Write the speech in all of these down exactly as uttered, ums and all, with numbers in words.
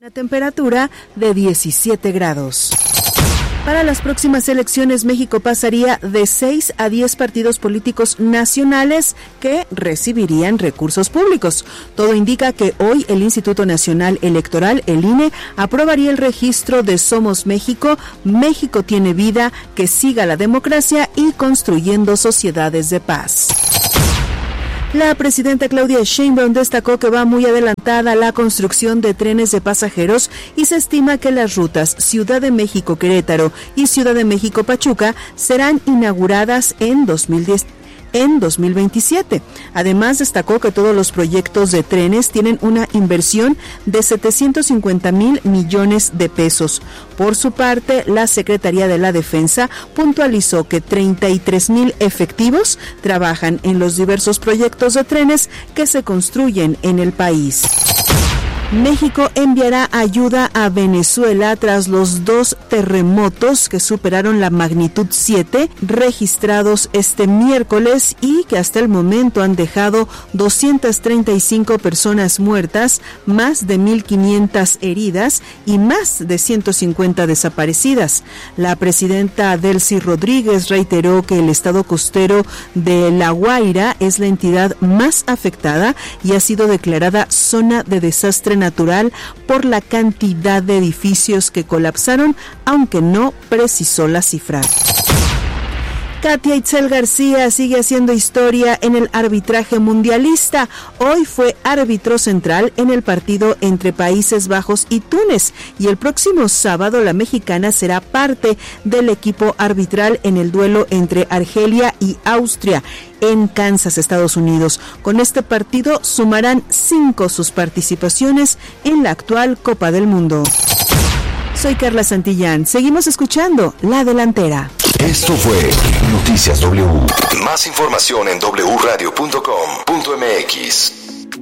La temperatura de diecisiete grados. Para las próximas elecciones, México pasaría de seis a diez partidos políticos nacionales que recibirían recursos públicos. Todo indica que hoy el Instituto Nacional Electoral, el I N E, aprobaría el registro de Somos México, México tiene vida, que siga la democracia y construyendo sociedades de paz. La presidenta Claudia Sheinbaum destacó que va muy adelantada la construcción de trenes de pasajeros y se estima que las rutas Ciudad de México-Querétaro y Ciudad de México-Pachuca serán inauguradas en dos mil diez. En dos mil veintisiete. Además, destacó que todos los proyectos de trenes tienen una inversión de setecientos cincuenta mil millones de pesos. Por su parte, la Secretaría de la Defensa puntualizó que treinta y tres mil efectivos trabajan en los diversos proyectos de trenes que se construyen en el país. México enviará ayuda a Venezuela tras los dos terremotos que superaron la magnitud siete registrados este miércoles y que hasta el momento han dejado doscientas treinta y cinco personas muertas, más de mil quinientas heridas y más de ciento cincuenta desaparecidas. La presidenta Delcy Rodríguez reiteró que el estado costero de La Guaira es la entidad más afectada y ha sido declarada zona de desastre natural por la cantidad de edificios que colapsaron, aunque no precisó la cifra. Katia Itzel García sigue haciendo historia en el arbitraje mundialista. Hoy fue árbitro central en el partido entre Países Bajos y Túnez y el próximo sábado la mexicana será parte del equipo arbitral en el duelo entre Argelia y Austria en Kansas, Estados Unidos. Con este partido sumarán cinco sus participaciones en la actual Copa del Mundo. Soy Carla Santillán. Seguimos escuchando La Delantera. Esto fue Noticias W. Más información en doble u radio punto com punto m x.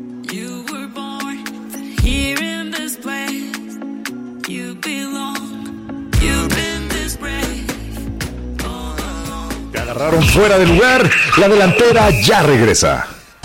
Te agarraron fuera de lugar. La Delantera ya regresa.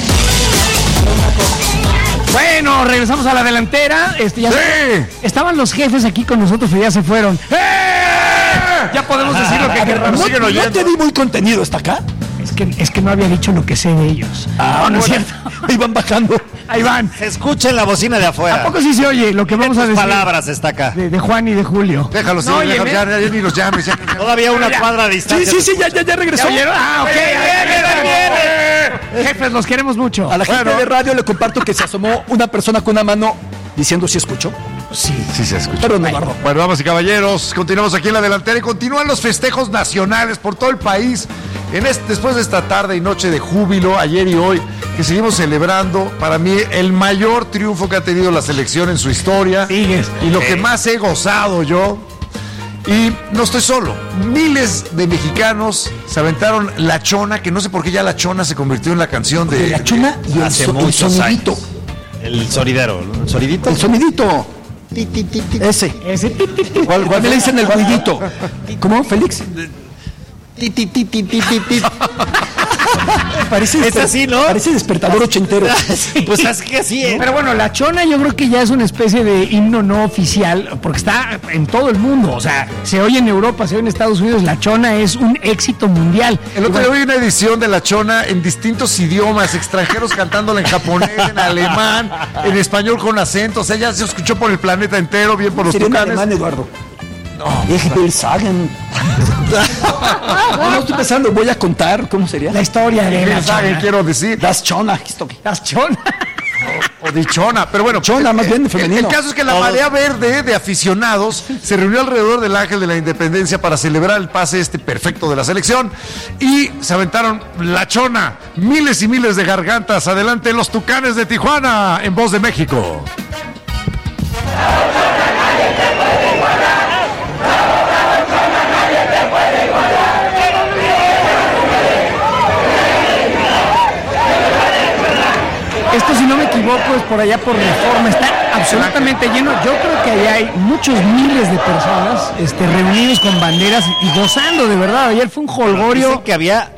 Bueno, regresamos a La Delantera. Este, ya ¡Sí! se, estaban los jefes aquí con nosotros, pero ya se fueron. ¡Eh! Ya podemos decir lo que queramos. ¿No, ¿No te di muy contenido hasta acá? Es que, es que no había dicho lo que sé de ellos. Ah, no, no es cierto. Ahí van bajando. Ahí van. Escuchen la bocina de afuera. ¿A poco sí se oye lo que vamos a decir? Palabras está acá. De, de Juan y de Julio. Déjalos, no, sí, déjalos, ya, ya, ya ni los llames. Ya, ya. Todavía una ya. cuadra de distancia. Sí, sí, sí, ya, ya, ya regresó. ¿Ya ah, ok. Viene, viene. Jefes, los queremos mucho. A la gente bueno. de radio le comparto que se asomó una persona con una mano diciendo si escuchó. Sí, sí se escucha. Pero no, bueno, damas y caballeros, continuamos aquí en La Delantera y continúan los festejos nacionales por todo el país. En este, después de esta tarde y noche de júbilo, ayer y hoy, que seguimos celebrando, para mí, el mayor triunfo que ha tenido la selección en su historia. Sigues. Y lo que más he gozado yo. Y no estoy solo. Miles de mexicanos se aventaron La Chona, que no sé por qué ya La Chona se convirtió en la canción de... La Chona y el, so, el sonidito. Años. El sonidero, ¿el sonidito? El sonidito. Ti, ti, ti, ti. Ese. Ese. ¿Cuál, cuál me le dicen el ruidito? ¿Cómo, Félix? Ti, ti, ti, ti, ti, ti. Parece, es así, ¿no? Parece despertador ochentero. Sí, pues es que así, ¿eh? Pero bueno, La Chona yo creo que ya es una especie de himno no oficial, porque está en todo el mundo. O sea, se oye en Europa, se oye en Estados Unidos. La Chona es un éxito mundial. El otro día vi una edición de La Chona en distintos idiomas, extranjeros cantándola en japonés, en alemán, en español con acento. O sea, ya se escuchó por el planeta entero, bien por los Sería tucanes. en alemán, Eduardo. No. Ich will sagen. No, no estoy pensando, voy a contar, ¿cómo sería? La historia de La Chona. Quiero decir. Das Chona. Das Chona. O de Chona, pero bueno. Chona, más bien de femenino. El, el caso es que la marea verde de aficionados se reunió alrededor del Ángel de la Independencia para celebrar el pase este perfecto de la selección y se aventaron La Chona, miles y miles de gargantas. Adelante los Tucanes de Tijuana, en voz de México. Esto, si no me equivoco, es por allá por Reforma. Está absolutamente lleno. Yo creo que allá hay muchos miles de personas este, reunidos con banderas y gozando, de verdad. Ayer fue un jolgorio. Dicen que había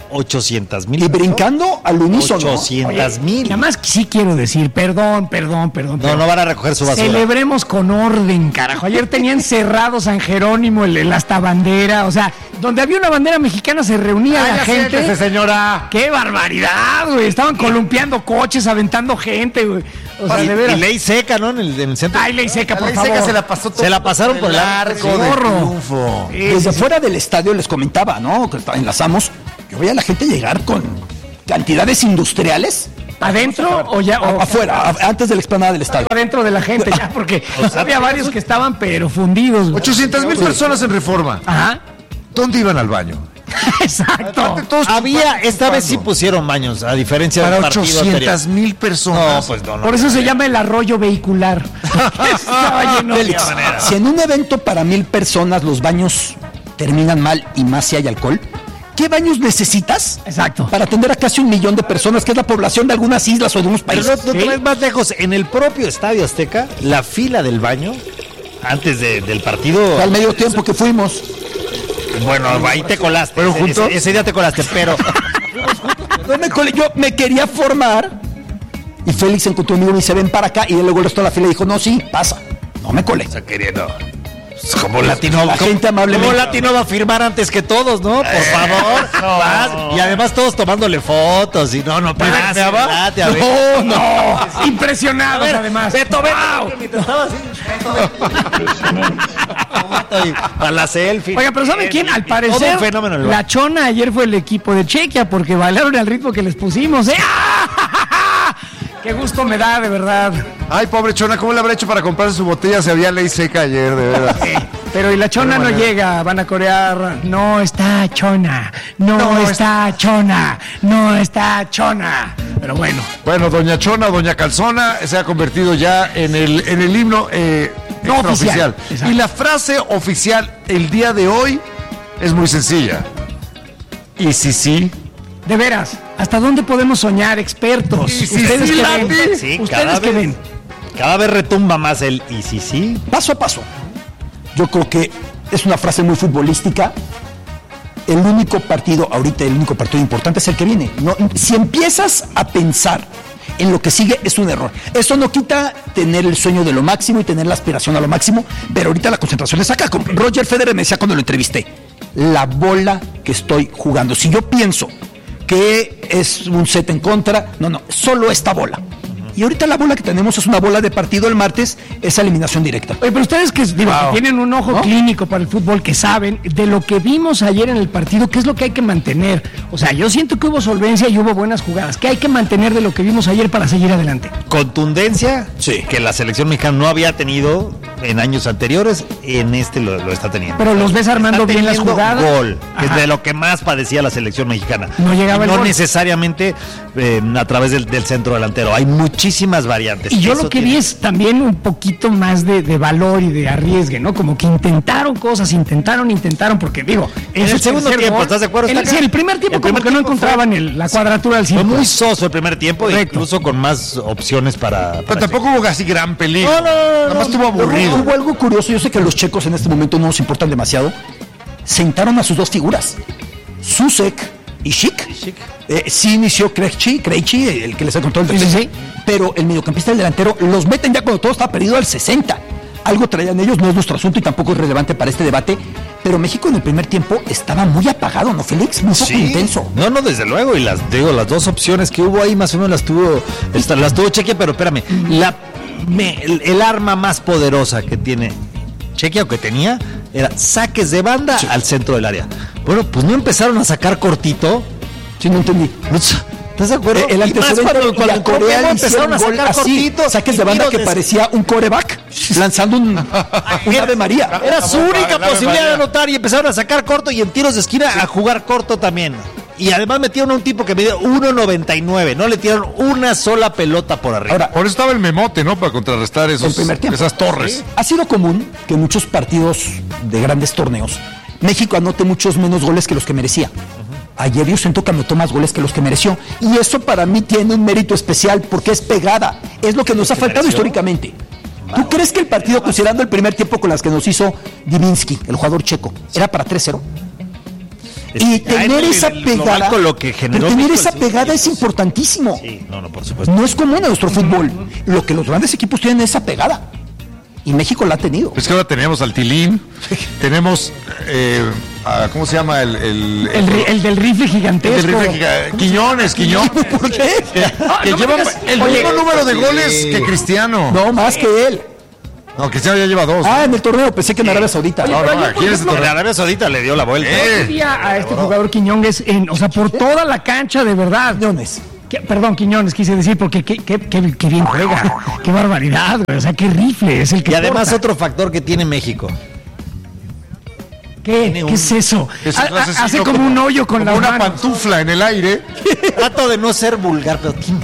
ochocientas mil. Y brincando al unísono. ochocientas mil. Nada más que sí quiero decir, perdón, perdón, perdón. No, pero no van a recoger su basura. celebremos con orden, carajo. Ayer tenían cerrado San Jerónimo, el, el hasta bandera, o sea, donde había una bandera mexicana se reunía Ay, la ya gente. siéntese, señora. ¡Qué barbaridad, güey! Estaban columpiando coches, aventando gente, güey. O sea, y, de veras. y ley seca, ¿no? En el, en el centro. Ay, ley seca, La por ley favor. seca se la pasó todo Se la pasaron por el arco de Zorro. triunfo. Sí, Desde sí, sí. fuera del estadio les comentaba, ¿no? Que enlazamos. Yo veía a la gente llegar con cantidades industriales ¿Adentro o ya? O, afuera, a- antes de la explanada del estadio. adentro de la gente ya, porque había varios que estaban pero fundidos. güey. ochocientas mil personas en Reforma. Ajá. ¿Dónde iban al baño? Exacto. Aparte, todos Había, chupando, esta vez sí chupando. pusieron baños, a diferencia Para del partido anterior. ochocientas mil personas. No, pues no, no. Por eso se llama el arroyo vehicular. Estaba lleno de Félix, manera. si en un evento para mil personas los baños terminan mal y más si hay alcohol, ¿qué baños necesitas? Exacto. Para atender a casi un millón de personas, que es la población de algunas islas o de unos Pero países. no, no ¿Sí? te ves más lejos. En el propio Estadio Azteca, la fila del baño, antes de- del partido. Al medio tiempo que fuimos. Bueno, ahí te colaste. ¿Fueron ese, juntos? ese- ese día te colaste, pero. No me colé, yo me quería formar y Félix encontró un amigo y me dice, ven para acá. Y él luego el resto de la fila dijo, no, sí, pasa. No me colé. queriendo. Como latino, La como- gente amablemente. como latino va a firmar antes que todos, ¿no? Por favor. Vas, y además todos tomándole fotos y no, no, Vas, espérate, ¿verdad? espérate, a ver. No, no. Impresionados además. Beto, Beto, Wow. mientras estaba así. Foto y a la selfie. Oiga, pero ¿saben quién? Al Todo parecer, un fenómeno el la Chona ayer fue el equipo de Chequia porque bailaron al ritmo que les pusimos. ¿eh? ¡Ah! ¡Qué gusto me da, de verdad! Ay, pobre Chona, ¿cómo le habrá hecho para comprarse su botella si había ley seca ayer, de verdad? Pero y la Chona no llega, van a corear. No está Chona, no, No está Chona, no está Chona. Pero bueno, Bueno, Doña Chona, Doña Calzona se ha convertido ya en el, en el himno eh, No extraoficial. oficial. Exacto. Y la frase oficial el día de hoy es muy sencilla. Y si sí, de veras, ¿hasta dónde podemos soñar, expertos? Sí, sí, Ustedes sí, que Lati. ven, Sí, ustedes cada que vez- ven. Cada vez retumba más el y sí, sí. Paso a paso. Yo creo que es una frase muy futbolística. El único partido, ahorita el único partido importante es el que viene. No, si empiezas a pensar en lo que sigue, es un error. Eso no quita tener el sueño de lo máximo y tener la aspiración a lo máximo, pero ahorita la concentración es acá. Como Roger Federer me decía cuando lo entrevisté, la bola que estoy jugando. Si yo pienso que es un set en contra, no, no, solo esta bola. Y ahorita la bola que tenemos es una bola de partido el martes, esa eliminación directa. Oye, pero ustedes que, digo, que tienen un ojo ¿No? clínico para el fútbol, que saben de lo que vimos ayer en el partido, qué es lo que hay que mantener. O sea, yo siento que hubo solvencia y hubo buenas jugadas. ¿Qué hay que mantener de lo que vimos ayer para seguir adelante? Contundencia Sí. que la selección mexicana no había tenido en años anteriores, en este lo, lo está teniendo. Pero los ves armando Está bien las teniendo jugadas. Gol, que es Ajá. de lo que más padecía la selección mexicana. No llegaba el No gol. necesariamente eh, a través del, del centro delantero. Hay muchísimas variantes. Y yo Eso lo que tiene- vi es también un poquito más de, de valor y de arriesgue, ¿no? Como que intentaron cosas, intentaron, intentaron, porque digo, En ese el segundo tercer tiempo, gol- ¿estás de acuerdo? En el, Está sí, acá. en el primer tiempo El como primer que no tiempo encontraban el- la cuadratura del Fue círculo. muy soso el primer tiempo, Correcto. incluso con más opciones para. pero para tampoco hubo así gran peligro. No, no, no, Nada más estuvo Luego, aburrido. hubo algo curioso, yo sé que los checos en este momento no nos importan demasiado. Sentaron a sus dos figuras, Susek y Schick. Eh, sí inició Krejci, Krejci, el que les ha contado el Sí, sí, sí. pero el mediocampista y el delantero los meten ya cuando todo está perdido al sesenta. Algo traían ellos, no es nuestro asunto y tampoco es relevante para este debate, pero México en el primer tiempo estaba muy apagado, ¿no, Félix? Muy poco intenso. No, no, desde luego. Y las digo, las dos opciones que hubo ahí más o menos las tuvo, esta- las tuvo Chequia, pero espérame, la, me- el, el arma más poderosa que tiene Chequia o que tenía era saques de banda al centro del área. Bueno, pues no empezaron a sacar cortito. Sí, no entendí. ¿Estás de acuerdo? Eh, el Y más antecedente cuando, y cuando a entró Corea Memo le hicieron empezaron a gol sacar así, cortitos. saques y de banda tiros que de- parecía un coreback lanzando un, un Ave María. Era su Ave única María. posibilidad de anotar y empezaron a sacar corto y en tiros de esquina a jugar corto también. Y además metieron a un tipo que medía uno noventa y nueve, no le tiraron una sola pelota por arriba. Ahora, Por eso estaba el memote, ¿no? Para contrarrestar esos, el primer tiempo. esas torres. Ha sido común que en muchos partidos de grandes torneos México anote muchos menos goles que los que merecía. Ayer yo siento que anotó más goles que los que mereció. Y eso para mí tiene un mérito especial porque es pegada. Es lo que nos ha faltado históricamente. ¿Tú crees que el partido, considerando el primer tiempo con las que nos hizo Divinsky, el jugador checo, era para tres cero? Y tener el- esa el global pegada, con lo que generó pero tener México, esa sí, pegada es sí, importantísimo. Sí, no, no, por supuesto. No es común en nuestro fútbol. Lo que los grandes equipos tienen es esa pegada. Y México la ha tenido. Es que ahora tenemos al Tilín, tenemos, eh, a- ¿cómo se llama? El, el, El, ri- el del rifle gigantesco. el rifle giga- Quiñones, Quiñones. ¿Por qué? Que no me lleva digas- el Oye, mismo número de goles que Cristiano. No, más que él. No, Cristiano ya lleva dos. Ah, en el torneo, pensé que en Arabia Saudita. No, pero no, ayer, aquí por es ejemplo, En Arabia Saudita le dio la vuelta. Eh. Quería a este jugador Quiñones, en, o sea, por toda la cancha, de verdad. Quiñones. Que- perdón, Quiñones, quise decir, porque qué, qué, qué- qué bien juega. Qué barbaridad, güey. O sea, qué rifle es el que Y además porta. otro factor que tiene México. ¿Qué? tiene ¿Qué un- es eso? Es Ha- un ha- asesino hace como un hoyo con como la una mano. pantufla en el aire. Trato de no ser vulgar, pero tiene...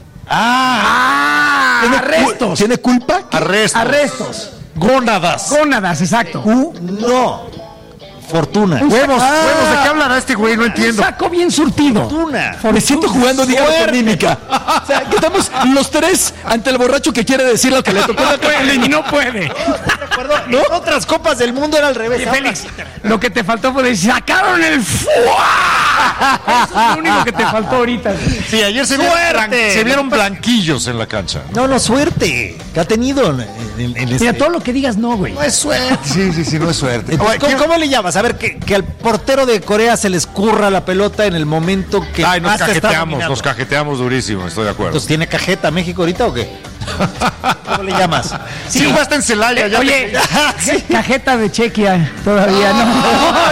¡Ah! ¿Tiene, Arrestos. cu- ¿Tiene culpa? Arrestos. Arrestos. Gónadas. Gónadas, exacto. No. Fortuna. Un Huevos, saco- huevos. ¿De qué hablará este güey? No Un entiendo. saco bien surtido. Fortuna. Me siento jugando Dígame con Suerte. mímica. O sea, que estamos los tres ante el borracho que quiere decir lo que le tocó. No puede, y no puede. Recuerdo, en otras copas del mundo era al revés. Oye, Ahora- Félix, lo que te faltó fue decir, sacaron el fuá. Eso es lo único que te faltó ahorita. Sí, ayer se vieron, ¡Suerte! blan- se vieron blanquillos en la cancha. No, no, suerte. Que ha tenido en, en- en este- Mira, todo lo que digas no, güey. No es suerte. Sí, sí, sí, no es suerte. Entonces, Oye, ¿cómo, cómo le llamas? A ver, que, que al portero de Corea se le escurra la pelota en el momento que Ay, nos más te está cajeteamos, dominando. nos cajeteamos durísimo, estoy de acuerdo. Entonces, ¿tiene cajeta México ahorita o qué? ¿Cómo le llamas? Sí, jugaste en Celaya, ya Oye, te- cajeta de Chequia todavía no.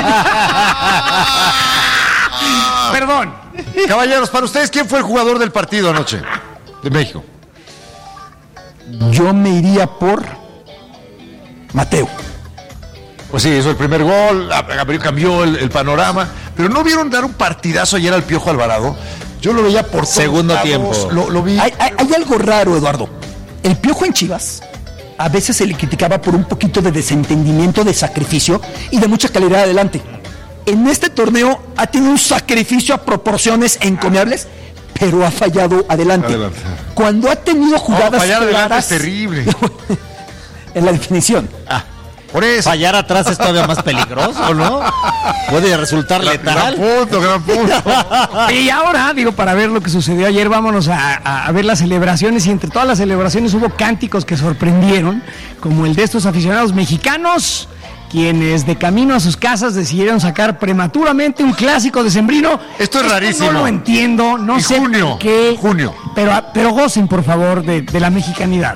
Perdón. Caballeros, para ustedes, ¿quién fue el jugador del partido anoche? De México. Yo me iría por Mateo. Pues sí, hizo el primer gol, abrió- cambió el, el panorama, pero ¿no vieron dar un partidazo ayer al Piojo Alvarado? Yo lo veía por todos Segundo lados, tiempo. Lo, lo vi. Hay, hay- hay algo raro, Eduardo. El Piojo en Chivas a veces se le criticaba por un poquito de desentendimiento, de sacrificio y de mucha calidad adelante. En este torneo ha tenido un sacrificio a proporciones encomiables, pero ha fallado adelante. Adelante. Cuando ha tenido No, jugadas fallar adelante claras es terrible. en la definición. Por eso. Fallar atrás es todavía más peligroso, ¿no? Puede resultar Gran letal. punto, gran punto. Y ahora, digo, para ver lo que sucedió ayer, vámonos a, a- a ver las celebraciones. Y entre todas las celebraciones hubo cánticos que sorprendieron, como el de estos aficionados mexicanos, quienes de camino a sus casas decidieron sacar prematuramente un clásico decembrino. Esto es rarísimo. No lo entiendo, no Y sé junio, por qué. junio. Pero, pero gocen, por favor, de, de la mexicanidad.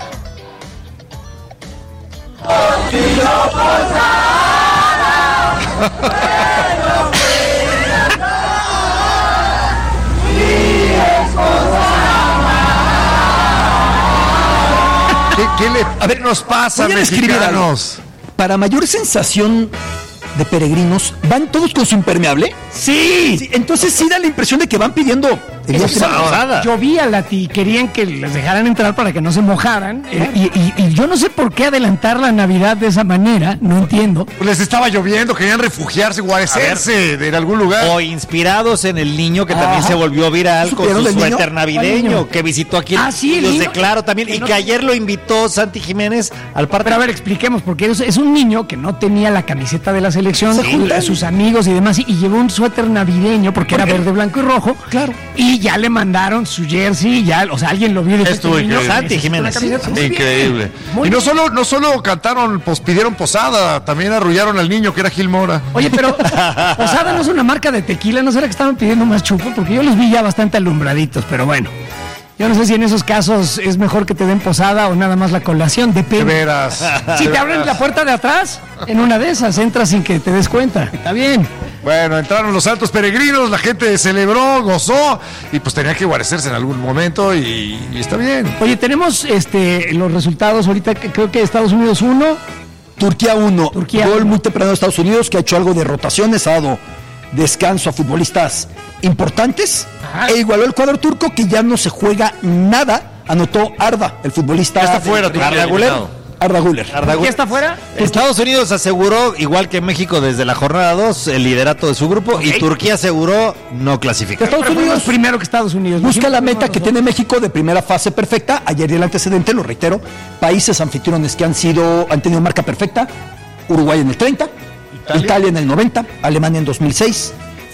¿Qué, qué le a ver, nos pasa, Voy a describir mexicanos? Para mayor sensación de peregrinos, ¿van todos con su impermeable? ¡Sí! Sí, entonces sí da la impresión de que van pidiendo evidentemente, Posada. Llovía la y querían que les dejaran entrar para que no se mojaran. eh, y, y- y yo no sé por qué adelantar la Navidad de esa manera, no entiendo. Pues les estaba lloviendo, querían refugiarse, guarecerse en algún lugar. O inspirados en el niño que también Ajá. se volvió viral con ¿Supieron su del niño? suéter ¿Cuál navideño niño? que visitó aquí en Ah, sí, el Estudios de niño. Claro también Que y no- que ayer lo invitó Santi Jiménez al partido. Pero a ver, expliquemos, porque es, es un niño que no tenía la camiseta de la selección, Se juntan. sus amigos y demás, y, y llevó un suéter navideño porque era verde, blanco y rojo. Claro. Y ya le mandaron su jersey, ya, o sea, alguien lo vio y dijo, Estuvo "Este niño increíble. Santi necesita una Jiménez. camiseta". Muy bien. Increíble. Muy Y no bien. solo, no solo cantaron, pues pidieron posada, también arrullaron al niño que era Gil Mora. Oye, pero Posada no es una marca de tequila, ¿no será que estaban pidiendo más chupo? Porque yo los vi ya bastante alumbraditos, pero bueno. Yo no sé si en esos casos es mejor que te den posada o nada más la colación, De depende. veras. Si De te abren veras. la puerta de atrás, en una de esas entras sin que te des cuenta. Está bien. Bueno, entraron los santos peregrinos, la gente celebró, gozó y pues tenía que guarecerse en algún momento y, y está bien. Oye, tenemos este los resultados ahorita, que creo que Estados Unidos uno. Turquía uno, Turquía gol uno. muy temprano de Estados Unidos que ha hecho algo de rotaciones, ha dado descanso a futbolistas importantes Ajá. e igualó el cuadro turco que ya no se juega nada, anotó Arda, el futbolista Ya está de- fuera, Turquía Arda eliminado. Güler. Arda Güler. ¿Quién está afuera? Estados Unidos aseguró, igual que México desde la jornada dos, el liderato de su grupo y Turquía aseguró no clasificar. Estados Pero fuimos Unidos primero que Estados Unidos. busca la Fuimos meta que nosotros. tiene México de primera fase perfecta. Ayer y el antecedente, lo reitero, países anfitriones que han sido han tenido marca perfecta: Uruguay en el treinta, Italia, en el noventa, Alemania en dos mil seis,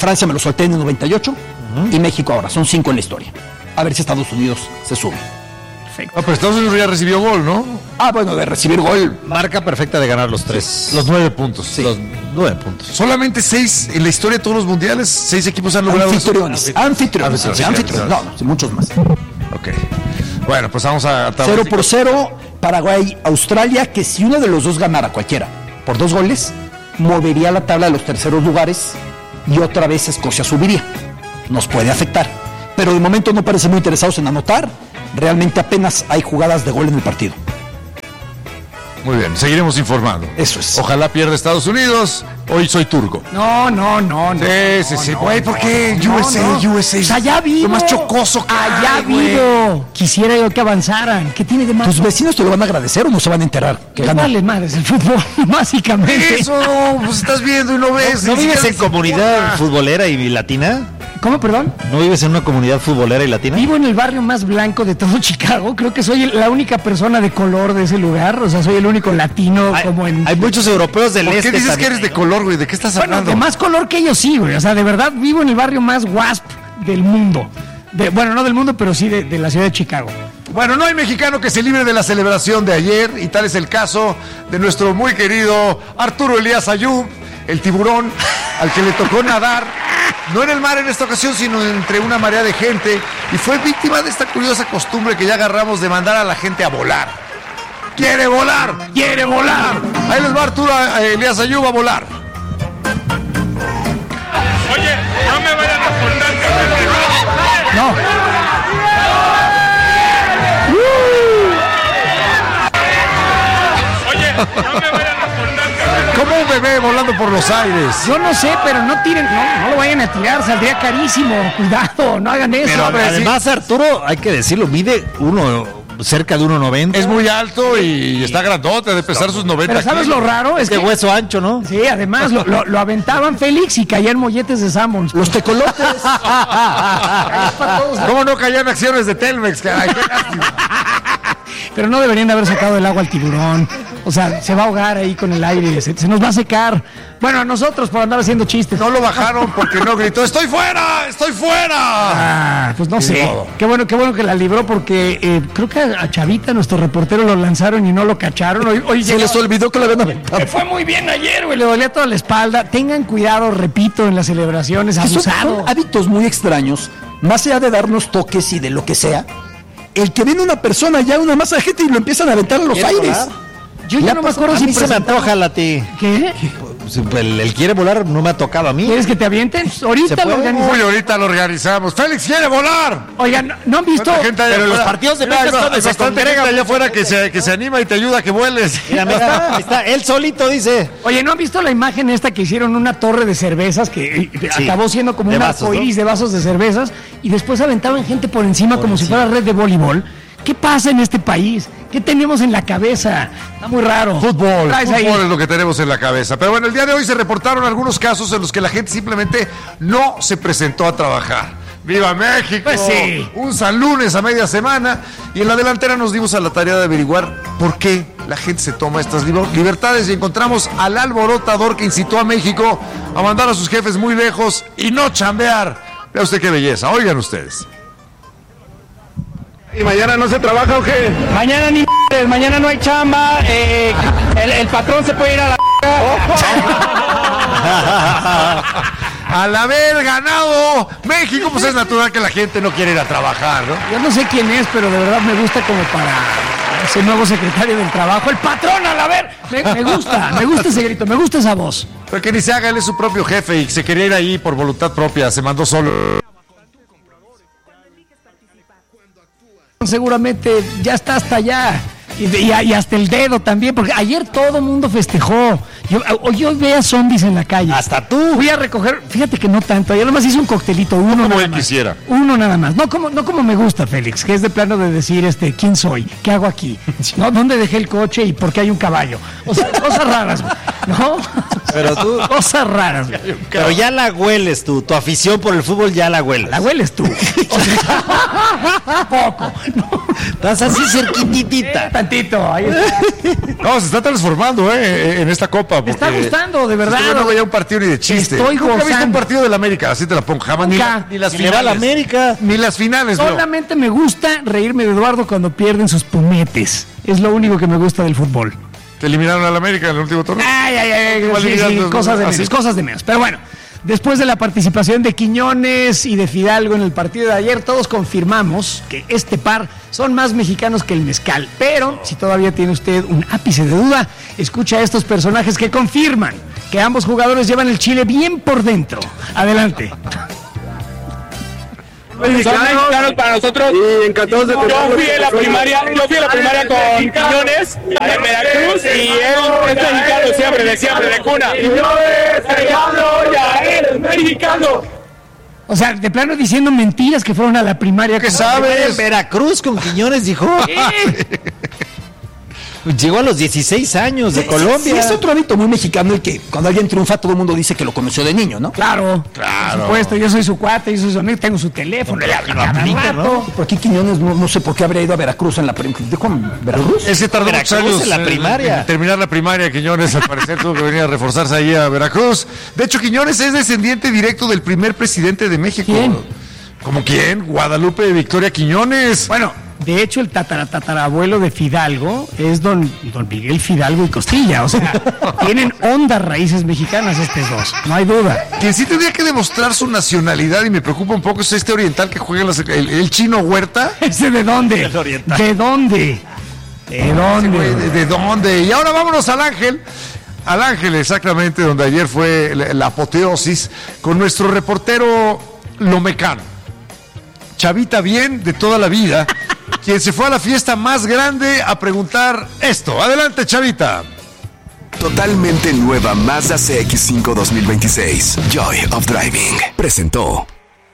Francia me lo solté en el noventa y ocho uh-huh. y México ahora, son cinco en la historia. A ver si Estados Unidos se sube. Perfecto. Ah, pero Estados Unidos ya recibió gol, ¿no? Ah, bueno, de recibir gol. Marca perfecta de ganar los tres. Sí. Los nueve puntos. Sí. Los nueve puntos. Solamente seis en la historia de todos los mundiales, seis equipos han logrado. Anfitriones. Eso. Anfitriones. Anfitriones. Anfitriones. No, no, muchos más. Ok. Bueno, pues vamos a... Cero por cero, Paraguay, Australia, que si uno de los dos ganara cualquiera por dos goles, movería la tabla de los terceros lugares y otra vez Escocia subiría. Nos puede afectar. Pero de momento no parecen muy interesados en anotar. Realmente apenas hay jugadas de gol en el partido. Muy bien, seguiremos informando. Eso es. Ojalá pierda Estados Unidos. Hoy soy turco. No, no, no, no. Sí, sí, sí. Güey, No, ¿por qué? no, U S A, no. U S A. Pues allá vivo. Lo más chocoso que Allá hay, güey. vivo. Quisiera yo que avanzaran. ¿Qué tiene de malo? ¿Tus vecinos te lo van a agradecer o no se van a enterar? Que Que ganan. vale madres el fútbol, básicamente. Eso, pues estás viendo y no ves. ¿No ni vives siquiera en se comunidad importa. futbolera y latina? ¿Cómo, perdón? ¿No vives en una comunidad futbolera y latina? Vivo en el barrio más blanco de todo Chicago. Creo que soy la única persona de color de ese lugar. O sea, soy el único latino Hay, como en... hay muchos europeos del ¿Por este qué dices también. que eres de color, güey? ¿De qué estás Bueno, hablando? de más color que ellos sí, güey. O sea, de verdad vivo en el barrio más wasp del mundo. De, bueno, no del mundo, pero sí de, de la ciudad de Chicago. Bueno, no hay mexicano que se libre de la celebración de ayer, y tal es el caso de nuestro muy querido Arturo Elías Ayub, el tiburón al que le tocó nadar, no en el mar en esta ocasión, sino entre una marea de gente, y fue víctima de esta curiosa costumbre que ya agarramos de mandar a la gente a volar. ¡Quiere volar! ¡Quiere volar! Ahí les va Arturo eh, Elías Ayub a volar. Oye, no me vayan a cortar, que No. Oye, no me vayan a cortar, Como un bebé volando por los aires. Yo no sé, pero no tiren, no, no lo vayan a tirar, saldría carísimo. Cuidado, no hagan eso. Pero Hombre, además Arturo, hay que decirlo, mide uno, cerca de uno noventa. Es muy alto y está grandote, de pesar sus noventa Pero ¿sabes lo kilos. raro? Es de que, hueso ancho, ¿no? sí, además lo, lo, lo aventaban Félix y caían molletes de Sammons. Los tecolotes. ¿Cómo no caían acciones de Telmex? Caray, qué lástima. Pero no deberían de haber sacado del agua al tiburón. O sea, se va a ahogar ahí con el aire, se, se nos va a secar. Bueno, a nosotros por andar haciendo chistes. No lo bajaron porque no gritó, ¡estoy fuera! ¡Estoy fuera! Ah, pues no Ni sé. modo. Qué bueno, qué bueno que la libró porque eh, creo que a Chavita, nuestro reportero, lo lanzaron y no lo cacharon. Hoy, hoy Se llegaba- les olvidó que lo habían aventado. Me fue muy bien ayer, güey. Le dolía toda la espalda. Tengan cuidado, repito, en las celebraciones. Que son, Abusado. son hábitos muy extraños, más allá de darnos toques y de lo que sea. El que viene una persona, ya una masa de gente y lo empiezan a aventar a los ¿Quiere aires. volar? Yo ya no me acuerdo A si mí se me presentaba- antoja la ti. ¿Qué? El, el quiere volar no me ha tocado a mí. ¿Quieres que te avienten? ¿Se Ahorita puede? lo organizamos. Uy, ahorita lo organizamos. ¡Félix quiere volar! Oigan, ¿no, no han visto? ¿Cuánta gente hay Pero afuera? los partidos de Mira, México hay es donde se bastante congrega gente allá mucha afuera que se, que se anima y te ayuda a que vueles. Mira, mira, ahí está, él solito dice. Oye, ¿no han visto la imagen esta que hicieron una torre de cervezas que eh, Sí, acabó siendo como de un vasos, arcoíris de vasos de cervezas y después aventaban gente por encima como si fuera red de voleibol? ¿Qué pasa en este país? ¿Qué tenemos en la cabeza? Está muy raro. Fútbol, Traes ahí. fútbol es lo que tenemos en la cabeza. Pero bueno, el día de hoy se reportaron algunos casos en los que la gente simplemente no se presentó a trabajar. ¡Viva México! Pues sí. Un San Lunes a media semana. Y en la delantera nos dimos a la tarea de averiguar por qué la gente se toma estas liber- libertades. Y encontramos al alborotador que incitó a México a mandar a sus jefes muy lejos y no chambear. Vea usted qué belleza. Oigan ustedes. ¿Y mañana no se trabaja o qué? Mañana ni m***, mañana no hay chamba, eh, el, el patrón se puede ir a la Al haber ganado México, pues es natural que la gente no quiere ir a trabajar, ¿no? Yo no sé quién es, pero de verdad me gusta como para ese nuevo secretario del trabajo. El patrón, al haber, me, me gusta, me gusta ese grito, me gusta esa voz. Pero que ni se haga, él es su propio jefe y se quería ir ahí por voluntad propia, se mandó solo. Seguramente ya está hasta allá. Y, y, y hasta el dedo también, porque ayer todo el mundo festejó. Yo, hoy hoy veía zombies en la calle. Hasta tú. Fui a recoger, fíjate que no tanto, ayer nomás hice un coctelito, uno Como nada él más. quisiera. Uno nada más. No como, no como me gusta, Félix, que es de plano de decir, este, ¿quién soy? ¿Qué hago aquí? ¿No? ¿Dónde dejé el coche y por qué hay un caballo? O sea, cosas raras. ¿no? Pero tú, Cosas raras. pero ya la hueles tú, tu afición por el fútbol ya la hueles. La hueles tú. O sea, poco. No. Estás así cerquititita. Tantito, ahí está. No, se está transformando, ¿eh? En esta copa. Me está porque gustando, de verdad. Yo no veía un partido ni de chiste. Estoy Nunca he visto un gozando. partido del América, así te la pongo. Jamás ni, Nunca. la- ni las Ni le va a finales. la América. Ni las finales, bro. Solamente me gusta reírme de Eduardo cuando pierden sus pumetes. Es lo único que me gusta del fútbol. Te eliminaron al América en el último torneo. Ay, ay, ay, Igual sí, sí, mirando, cosas de así. menos, cosas de menos. Pero bueno, después de la participación de Quiñones y de Fidalgo en el partido de ayer, todos confirmamos que este par son más mexicanos que el mezcal. Pero si todavía tiene usted un ápice de duda, escucha a estos personajes que confirman que ambos jugadores llevan el chile bien por dentro. Adelante. Son mexicanos para nosotros. Y encantados de Yo fui a la primaria, yo fui a la primaria con Quiñones en Veracruz y él es mexicano siempre, de siempre, de cuna. Quiñones, mexicano, ya eres mexicano. O sea, de plano diciendo mentiras que fueron a la primaria. ¿Qué con- sabes? En Veracruz con Quiñones, dijo. Llegó a los dieciséis años de Colombia. Sí, es otro hábito muy mexicano el que cuando alguien triunfa todo el mundo dice que lo conoció de niño, ¿no? Claro, claro. Por supuesto, yo soy su cuate, yo soy su amigo, tengo su teléfono. le hablo cada rato. Por aquí Quiñones no, no sé por qué habría ido a Veracruz en la prim- ¿Dijo en Veracruz? Ese tardó muchos Veracruz años en la en- primaria. en terminar la primaria. Quiñones, al parecer, tuvo que venir a reforzarse ahí a Veracruz. De hecho, Quiñones es descendiente directo del primer presidente de México. ¿Quién? ¿Cómo quién? Guadalupe Victoria Quiñones. Bueno, de hecho, el tataratatarabuelo de Fidalgo es don, don Miguel Fidalgo y Costilla. O sea, tienen hondas raíces mexicanas estos dos, no hay duda. Quien sí tendría que demostrar su nacionalidad, y me preocupa un poco, es este oriental que juega en la sec- el, el chino Huerta. ¿Ese de dónde? El oriental. ¿De dónde? ¿De dónde? Güey, ¿De, de dónde? Y ahora vámonos al Ángel. Al Ángel, exactamente, donde ayer fue la, la apoteosis con nuestro reportero Lomecano. Chavita bien de toda la vida, quien se fue a la fiesta más grande a preguntar esto. Adelante, Chavita. Totalmente nueva Mazda C X cinco dos mil veintiséis. Joy of Driving. Presentó.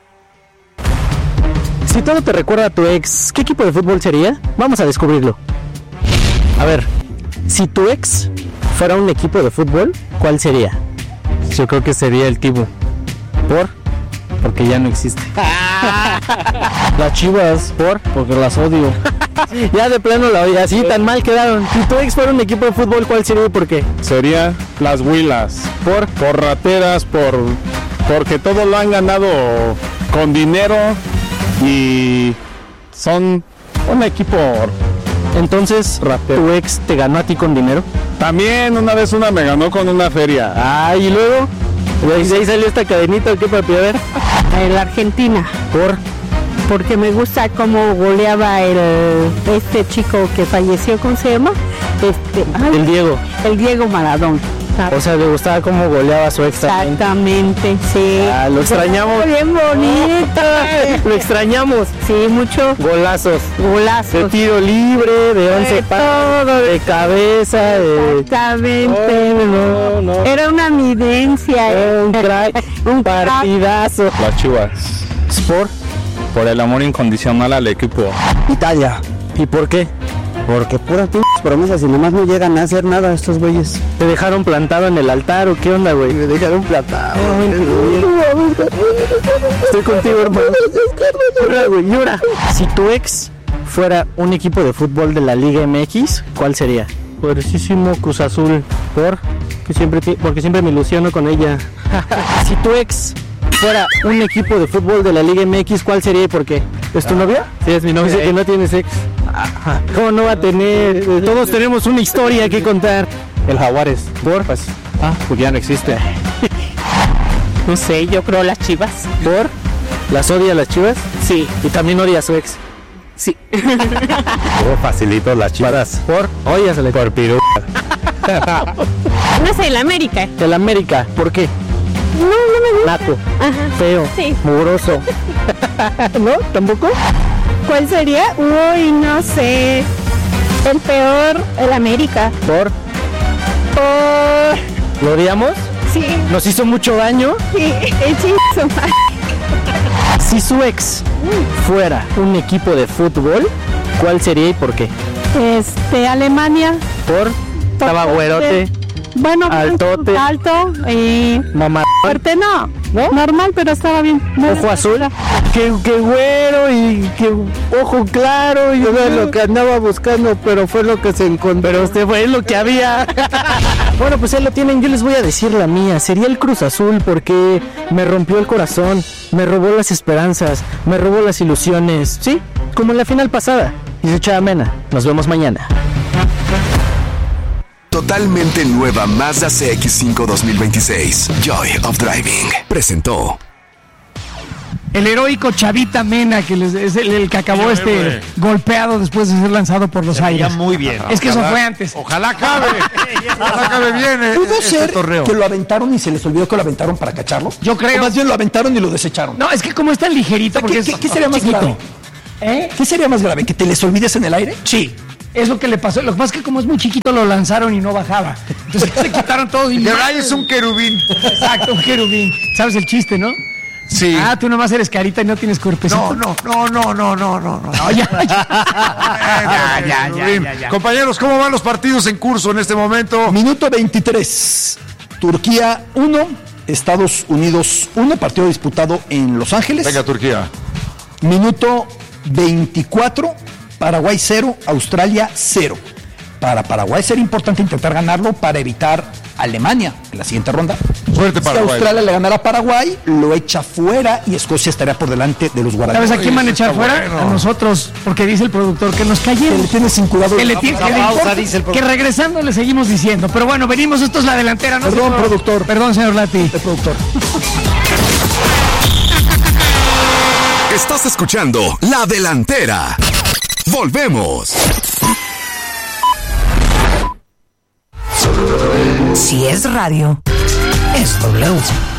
Si todo te recuerda a tu ex, ¿qué equipo de fútbol sería? Vamos a descubrirlo. A ver, si tu ex fuera un equipo de fútbol, ¿cuál sería? Yo creo que sería el Tibu. ¿Por? Porque ya no existe. Las Chivas, ¿por? Porque las odio. Ya de plano la odio, así tan mal quedaron. Si tu ex fuera un equipo de fútbol, ¿cuál sería y por qué? Sería las Huilas. ¿Por? Por rateras, por porque todo lo han ganado con dinero y son un equipo. Entonces, Ratero. ¿tu ex te ganó a ti con dinero? También una vez una me ganó con una feria. Ah, y luego, de ahí, de ahí salió esta cadenita, ¿qué papi? A ver. La Argentina, ¿Por? porque me gusta cómo goleaba el este chico que falleció, ¿cómo se llama? Este, ay, El Diego. el Diego Maradona. O sea, le gustaba cómo goleaba a su ex también. Exactamente, sí. Ah, lo extrañamos. Bien bonito. Lo extrañamos. Sí, mucho Golazos. De golazos. tiro libre, de once De pasos, todo. de cabeza, de... Exactamente. Oh, no, no. Era una evidencia. Era un crack, Un crack. partidazo. Las Chivas. ¿Por? Por el amor incondicional al equipo. Italia. ¿Y por qué? Porque puras p*** promesas y nomás no llegan a hacer nada estos güeyes. ¿Te dejaron plantado en el altar o qué onda, güey? Me dejaron plantado. Estoy contigo, hermano. Llora, güey, llora. Si tu ex fuera un equipo de fútbol de la Liga M X, ¿cuál sería? Poderosísimo Cruz Azul. ¿Por? Que siempre ti- porque siempre me ilusiono con ella. Si tu ex fuera un equipo de fútbol de la Liga M X, ¿cuál sería y por qué? ¿Es tu novia? Sí, es mi novia. Dice que no tienes ex. Ajá. ¿Cómo no va a tener? Todos tenemos una historia que contar. El Jaguares. ¿Por? Pues, Ah, porque ya no existe. No sé, yo creo las Chivas. ¿Por? ¿Las odia a las Chivas? Sí, Y también odia a su ex. sí. Oh, facilito las Chivas. ¿Por? Óyasele. Por Pirú. No sé, la América. Del América. ¿Por qué? No, no me gusta. Naco. Ajá. Feo. Sí. Mugroso. ¿No? ¿Tampoco? ¿Cuál sería? Uy, no sé. El peor, el América. ¿Por? Por... ¿Lo odiamos? Sí, ¿Nos hizo mucho daño? sí, el chingo. Si su ex fuera un equipo de fútbol, ¿cuál sería y por qué? Este, Alemania. ¿Por? Estaba güerote. Bueno, Altote. alto y Mamá. fuerte no, ¿No? normal, pero estaba bien. Ojo azul. Que, que güero y que ojo claro. Y Era lo que andaba buscando, pero fue lo que se encontró. Pero este fue lo que había. Bueno, pues ahí lo tienen. Yo les voy a decir la mía. Sería el Cruz Azul porque me rompió el corazón, me robó las esperanzas, me robó las ilusiones. Sí, como en la final pasada. Y se echa amena. Nos vemos mañana. Totalmente nueva Mazda C X cinco dos mil veintiséis. Joy of Driving. Presentó. El heroico Chavita Mena, que les- es el, el que acabó Sí, este hombre. golpeado después de ser lanzado por los Se veía aires. muy bien. Es que eso Ojalá- fue antes. Ojalá acabe. Ojalá acabe bien eh, ¿Pudo este ser torneo. que lo aventaron y se les olvidó que lo aventaron para cacharlo? Yo creo. O más bien lo aventaron y lo desecharon. No, es que como es tan ligerito, porque ¿Qué, es qué- qué sería más chiquito. grave? ¿Eh? ¿Qué sería más grave? ¿Que te les olvides en el aire? Sí. Es lo que le pasó. Lo que pasa es que como es muy chiquito lo lanzaron y no bajaba. Entonces se quitaron todo y Que Ray es un querubín. Exacto, un querubín. ¿Sabes el chiste, no? Sí. Ah, tú nomás eres carita y no tienes cuerpecito. No, no, no, no, no, no, no, no. No, ya, ya. Ya, ya, ya, ya, ya. Compañeros, ¿cómo van los partidos en curso en este momento? Minuto veintitrés. Turquía uno, Estados Unidos uno, partido disputado en Los Ángeles. Venga, Turquía. Minuto veinticuatro, Paraguay cero, Australia cero. Para Paraguay sería importante intentar ganarlo para evitar Alemania en la siguiente ronda. Suerte, Si Paraguay. Australia le ganara a Paraguay, lo echa fuera y Escocia estaría por delante de los guaraníes. ¿Sabes a quién van a echar está fuera? bueno. A nosotros, porque dice el productor que nos Que callemos. le tienes incubado. Que, le tiene- que le pausa, importa, dice el que productor. regresando le seguimos diciendo. Pero bueno, venimos, esto es la delantera. ¿no, Perdón, señor? productor. Perdón, señor Lati. El productor. Estás escuchando La Delantera. Volvemos. Si es radio, es W.